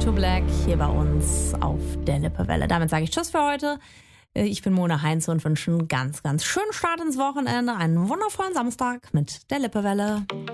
to Black hier bei uns auf der Lippewelle. Damit sage ich Tschüss für heute. Ich bin Mona Heinz und wünsche einen ganz, ganz schönen Start ins Wochenende. Einen wundervollen Samstag mit der Lippewelle.